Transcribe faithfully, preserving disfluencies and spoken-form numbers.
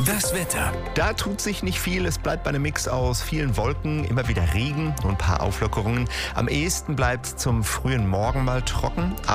Das Wetter. Da tut sich nicht viel. Es bleibt bei einem Mix aus vielen Wolken, immer wieder Regen und ein paar Auflockerungen. Am ehesten bleibt zum frühen Morgen mal trocken.